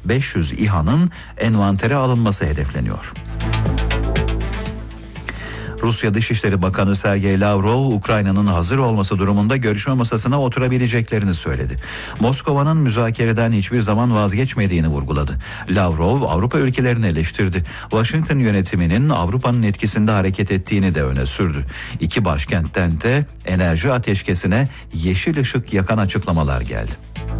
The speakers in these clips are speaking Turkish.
500 İHA'nın envantere alınması hedefleniyor. Rusya Dışişleri Bakanı Sergey Lavrov, Ukrayna'nın hazır olması durumunda görüşme masasına oturabileceklerini söyledi. Moskova'nın müzakereden hiçbir zaman vazgeçmediğini vurguladı. Lavrov, Avrupa ülkelerini eleştirdi. Washington yönetiminin Avrupa'nın etkisinde hareket ettiğini de öne sürdü. İki başkentten de enerji ateşkesine yeşil ışık yakan açıklamalar geldi.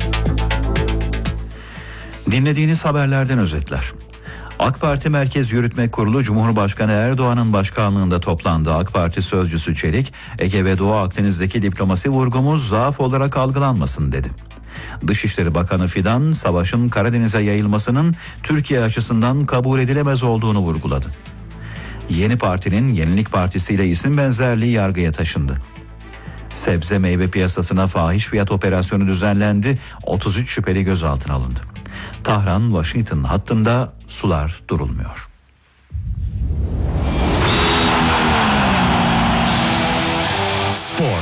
Dinlediğiniz haberlerden özetler. AK Parti Merkez Yürütme Kurulu Cumhurbaşkanı Erdoğan'ın başkanlığında toplandı. AK Parti sözcüsü Çelik, Ege ve Doğu Akdeniz'deki diplomasi vurgumuz zaaf olarak algılanmasın dedi. Dışişleri Bakanı Fidan, savaşın Karadeniz'e yayılmasının Türkiye açısından kabul edilemez olduğunu vurguladı. Yeni Parti'nin Yenilik Partisi ile isim benzerliği yargıya taşındı. Sebze meyve piyasasına fahiş fiyat operasyonu düzenlendi, 33 şüpheli gözaltına alındı. Tahran-Washington hattında sular durulmuyor. Spor.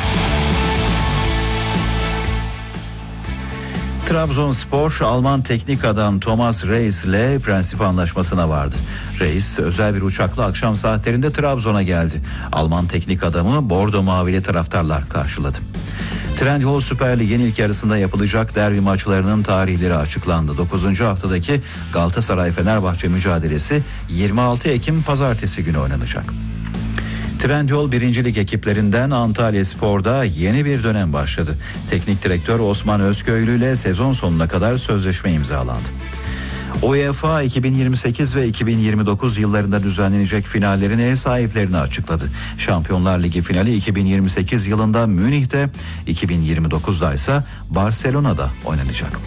Trabzonspor, Alman teknik adam Thomas Reis ile prensip anlaşmasına vardı. Reis özel bir uçakla akşam saatlerinde Trabzon'a geldi. Alman teknik adamı Bordo Mavili taraftarlar karşıladı. Trendyol Süper Lig'in ilk yarısında yapılacak derbi maçlarının tarihleri açıklandı. 9. haftadaki Galatasaray-Fenerbahçe mücadelesi 26 Ekim Pazartesi günü oynanacak. Trendyol 1. Lig ekiplerinden Antalyaspor'da yeni bir dönem başladı. Teknik direktör Osman Özköylü ile sezon sonuna kadar sözleşme imzalandı. UEFA 2028 ve 2029 yıllarında düzenlenecek finallerin ev sahiplerini açıkladı. Şampiyonlar Ligi finali 2028 yılında Münih'te, 2029'da ise Barcelona'da oynanacak.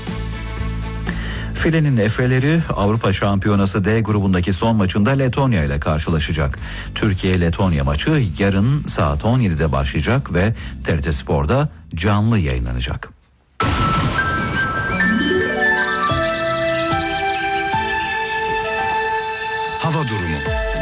Filenin Efe'leri Avrupa Şampiyonası D grubundaki son maçında Letonya ile karşılaşacak. Türkiye-Letonya maçı yarın saat 17'de başlayacak ve TRT Spor'da canlı yayınlanacak. Hava durumu.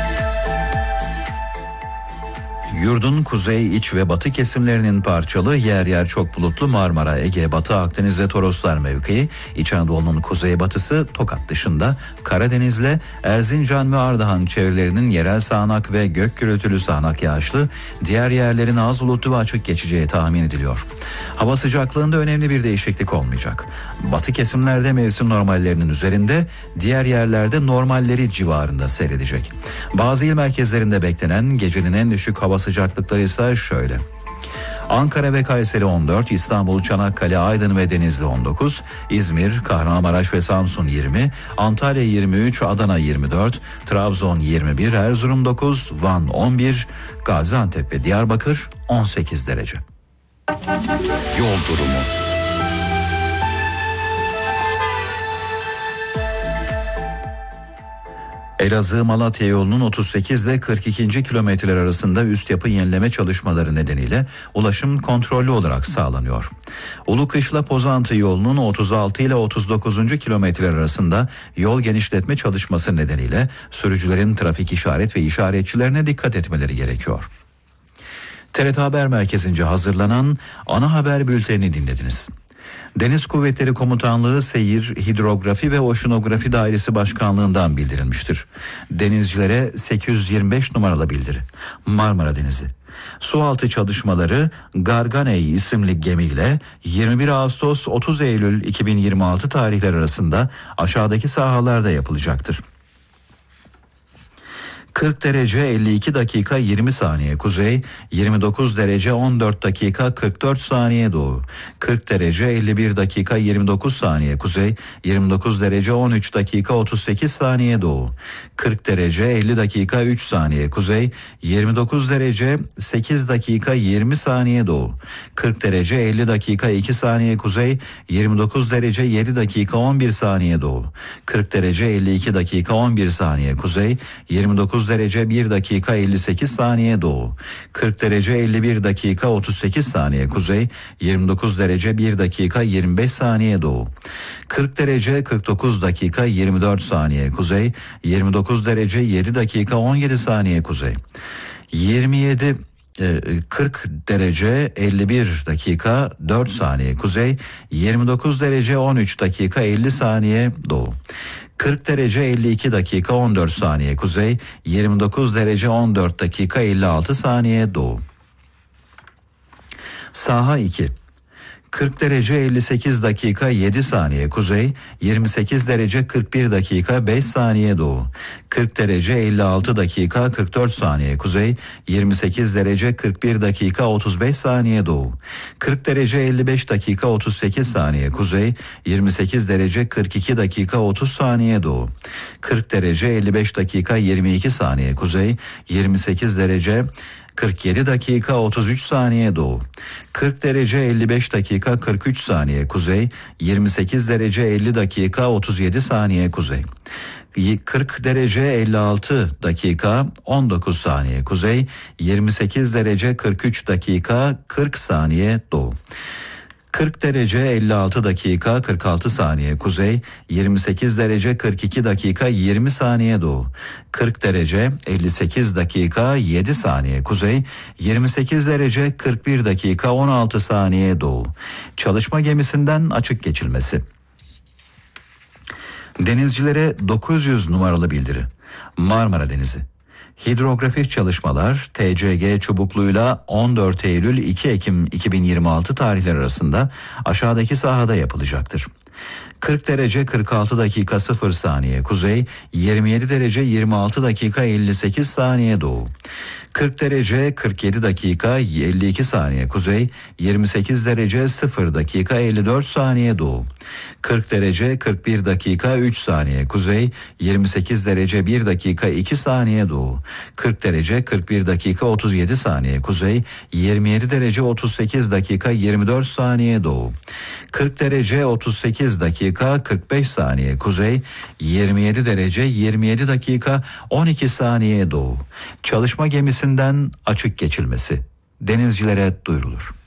Yurdun kuzey, iç ve batı kesimlerinin parçalı, yer yer çok bulutlu Marmara, Ege, Batı Akdeniz ve Toroslar mevkii, İç Anadolu'nun kuzeybatısı Tokat dışında Karadeniz'le Erzincan ve Ardahan çevrelerinin yerel sağanak ve gök gürültülü sağanak yağışlı, diğer yerlerin az bulutlu ve açık geçeceği tahmin ediliyor. Hava sıcaklığında önemli bir değişiklik olmayacak. Batı kesimlerde mevsim normallerinin üzerinde, diğer yerlerde normalleri civarında seyredecek. Bazı il merkezlerinde beklenen gecenin en düşük hava sıcaklıkları ise şöyle: Ankara ve Kayseri 14, İstanbul, Çanakkale, Aydın ve Denizli 19, İzmir, Kahramanmaraş ve Samsun 20, Antalya 23, Adana 24, Trabzon 21, Erzurum 9, Van 11, Gaziantep ve Diyarbakır 18 derece. Yol durumu. Elazığ-Malatya yolunun 38 ile 42. kilometreler arasında üst yapı yenileme çalışmaları nedeniyle ulaşım kontrollü olarak sağlanıyor. Ulukışla-Pozantı yolunun 36 ile 39. kilometreler arasında yol genişletme çalışması nedeniyle sürücülerin trafik işaret ve işaretçilerine dikkat etmeleri gerekiyor. TRT Haber Merkezi'nce hazırlanan ana haber bültenini dinlediniz. Deniz Kuvvetleri Komutanlığı Seyir, Hidrografi ve Oşinografi Dairesi Başkanlığı'ndan bildirilmiştir. Denizcilere 825 numaralı bildiri. Marmara Denizi. Sualtı çalışmaları Garganey isimli gemiyle 21 Ağustos 30 Eylül 2026 tarihler arasında aşağıdaki sahalarda yapılacaktır. 40 derece 52 dakika 20 saniye kuzey, 29 derece 14 dakika 44 saniye doğu, 40 derece 51 dakika 29 saniye kuzey, 29 derece 13 dakika 38 saniye doğu, 40 derece 50 dakika 3 saniye kuzey, 29 derece 8 dakika 20 saniye doğu, 40 derece 50 dakika 2 saniye kuzey, 29 derece 7 dakika 11 saniye doğu, 40 derece 52 dakika 11 saniye kuzey, 29 derece 1 dakika 58 saniye doğu, 40 derece 51 dakika 38 saniye kuzey, 29 derece 1 dakika 25 saniye doğu, 40 derece 49 dakika 24 saniye kuzey, 29 derece 7 dakika 17 saniye kuzey, 27 40 derece 51 dakika 4 saniye kuzey, 29 derece 13 dakika 50 saniye doğu. 40 derece 52 dakika 14 saniye kuzey, 29 derece 14 dakika 56 saniye doğu. Saha 2. 40 derece 58 dakika 7 saniye kuzey, 28 derece 41 dakika 5 saniye doğu. 40 derece 56 dakika 44 saniye kuzey, 28 derece 41 dakika 35 saniye doğu. 40 derece 55 dakika 38 saniye kuzey, 28 derece 42 dakika 30 saniye doğu. 40 derece 55 dakika 22 saniye kuzey, 28 derece 47 dakika 33 saniye doğu. 40 derece 55 dakika 43 saniye kuzey, 28 derece 50 dakika 37 saniye kuzey. 40 derece 56 dakika 19 saniye kuzey, 28 derece 43 dakika 40 saniye doğu. 40 derece 56 dakika 46 saniye kuzey, 28 derece 42 dakika 20 saniye doğu. 40 derece 58 dakika 7 saniye kuzey, 28 derece 41 dakika 16 saniye doğu. Çalışma gemisinden açık geçilmesi. Denizcilere 900 numaralı bildiri. Marmara Denizi. Hidrografik çalışmalar TCG çubukluğuyla 14 Eylül 2 Ekim 2026 tarihleri arasında aşağıdaki sahada yapılacaktır. 40 derece 46 dakika 0 saniye kuzey, 27 derece 26 dakika 58 saniye doğu. 40 derece 47 dakika 52 saniye kuzey, 28 derece 0 dakika 54 saniye doğu. 40 derece 41 dakika 3 saniye kuzey, 28 derece 1 dakika 2 saniye doğu. 40 derece 41 dakika 37 saniye kuzey, 27 derece 38 dakika 24 saniye doğu. 40 derece 38 dakika 45 saniye kuzey, 27 derece 27 dakika 12 saniye doğu. Çalışma gemisinden açık geçilmesi denizcilere duyurulur.